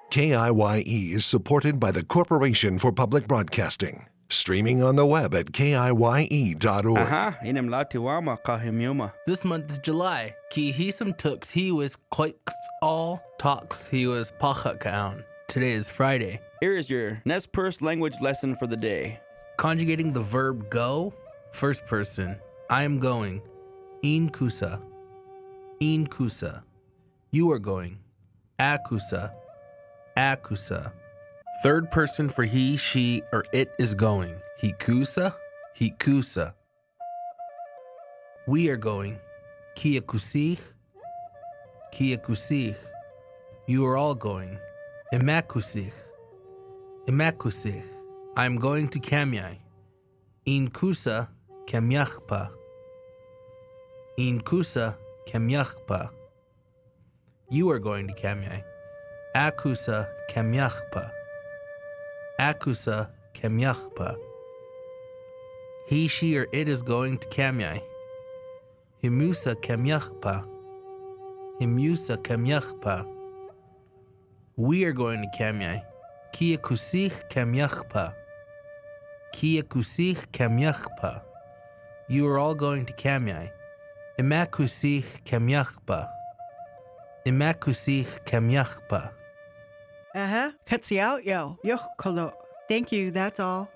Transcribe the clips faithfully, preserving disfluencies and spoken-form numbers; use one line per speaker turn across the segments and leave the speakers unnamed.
K I Y E is supported by the Corporation for Public Broadcasting. Streaming on the web at K I Y E dot org.
Aha, inem latiwama kahimiuma.
This month is July. Ki hisam tux he was quite all talks he was pachakaun. Today is Friday.
Here is your Nez Perce language lesson for the day.
Conjugating the verb go, first person. I am going. In kusa. In kusa. You are going. Akusa. Akusa. Third person for he, she, or it is going. Hikusa. Hikusa. We are going. Kiakusich. Kiakusich. You are all going. Imakusich. Imakusich. I am going to Kamyai. In kusa kamyachpa. In kusa kamyachpa. You are going to Kamyai. Akusa kamyachpa. Akusa kamyachpa. He, she, or it is going to Kamyai. Himusa kamyachpa. Himusa kamyachpa. We are going to Kamyai. Kiakusich kamyachpa. Kiakusich kamyachpa. You are all going to Kamyai. Imakusich kamyachpa. Imakusich kamyachpa.
Uh-huh. Katsiao yo. Yochkolo. Thank you, that's all.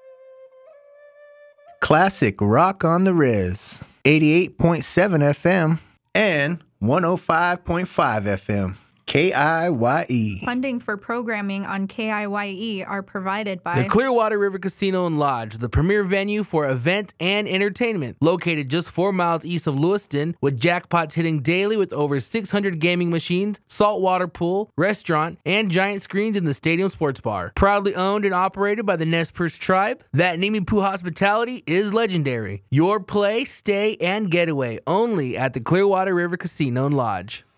Classic rock on the Riz. eighty-eight point seven F M and one oh five point five F M. K I Y E.
Funding for programming on K I Y E are provided by
the Clearwater River Casino and Lodge, the premier venue for event and entertainment. Located just four miles east of Lewiston, with jackpots hitting daily with over six hundred gaming machines, saltwater pool, restaurant, and giant screens in the stadium sports bar. Proudly owned and operated by the Nez Perce tribe, that Nimipu hospitality is legendary. Your play, stay, and getaway only at the Clearwater River Casino and Lodge.